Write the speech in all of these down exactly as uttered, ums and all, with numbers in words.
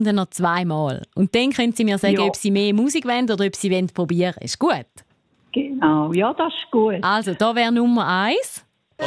dann noch zweimal. Und dann können Sie mir sagen, Ja. ob Sie mehr Musik wollen oder ob Sie wollen probieren. Ist gut? Genau, ja, das ist gut. Also, da wäre Nummer eins.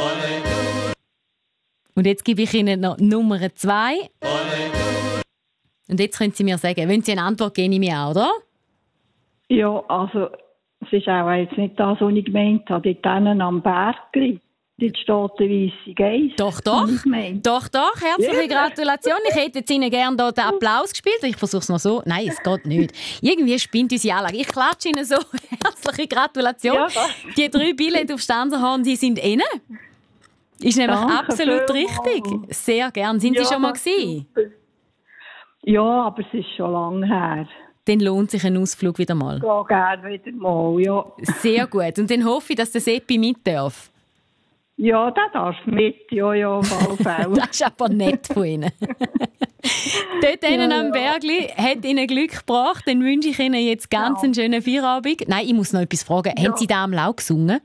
Und jetzt gebe ich Ihnen noch Nummer zwei. Und jetzt können Sie mir sagen, wenn Sie eine Antwort geben, nehme ich auch, oder? Ja, also, es ist auch jetzt nicht das, was ich gemeint habe. Dort hinten am Bergli, dort steht der weisse Geist. Doch, doch. Ich gemeint. Doch, doch. Herzliche Ja. Gratulation. Ich hätte jetzt Ihnen gerne hier den Applaus gespielt. Ich versuche es noch so. Nein, es geht nicht. Irgendwie spinnt unsere Anlage. Ich klatsche Ihnen so. Herzliche Gratulation. Ja, das- Die drei Billette auf Stanzerhorn, die sind innen. Ist nämlich Danke absolut vielmals. richtig. Sehr gern. Sind Sie Ja, schon mal das ist gewesen? super. Ja, aber es ist schon lange her. Dann lohnt sich ein Ausflug wieder mal. Ich gehe gerne wieder mal, ja. Sehr gut. Und dann hoffe ich, dass der Seppi mit darf. Ja, der darf mit, ja, ja, auf alle Fälle. Das ist aber nett von Ihnen. Dort hinten Ja, am ja. Bergli hat Ihnen Glück gebracht. Dann wünsche ich Ihnen jetzt ganz Ja. einen schönen Feierabend. Nein, ich muss noch etwas fragen. Ja. Haben Sie da am Lau gesungen?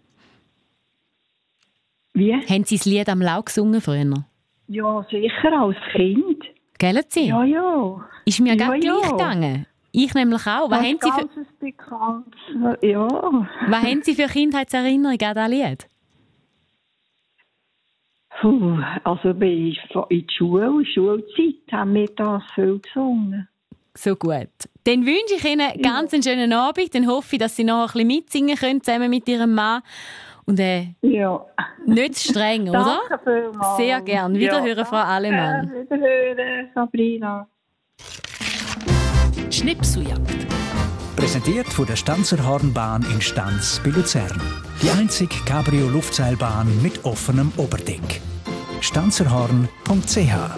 Wie? Haben Sie das Lied am Lau gesungen früher? Ja, sicher, als Kind. Gell, Sie? Ja, ja. Ist mir Ja, gerade ja. gleich gegangen. Ich nämlich auch. Was, Das haben ist Sie für, ganz ein bekanntes, ja. was haben Sie für Kindheitserinnerungen an dieses Lied? Puh, also bei in der Schule, Schulzeit haben wir das viel gesungen. So gut. Dann wünsche ich Ihnen ganz einen schönen Abend. Dann hoffe ich, dass Sie noch ein bisschen mitsingen können, zusammen mit Ihrem Mann. Und äh, Ja. nicht zu streng, oder? Danke vielmals. Sehr gern. Wiederhören, ja, Frau Allemann. Danke. Wiederhören, Sabrina. Schnipseljagd. Präsentiert von der Stanzerhornbahn in Stanz bei Luzern. Die einzige Cabrio-Luftseilbahn mit offenem Oberdeck. stanzerhorn punkt c h.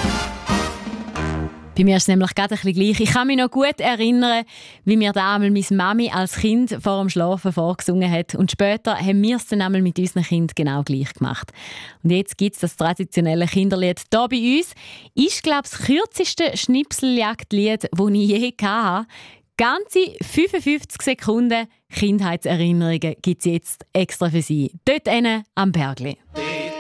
Bei mir ist es nämlich gerade ein bisschen gleich. Ich kann mich noch gut erinnern, wie mir da einmal meine Mami als Kind vor dem Schlafen vorgesungen hat. Und später haben wir es dann einmal mit unseren Kindern genau gleich gemacht. Und jetzt gibt es das traditionelle Kinderlied hier bei uns. Ist, glaube ich, das kürzeste Schnipseljagdlied, das ich je hatte. Ganze fünfundfünfzig Sekunden Kindheitserinnerungen gibt es jetzt extra für Sie. Dort hinten am Bergli.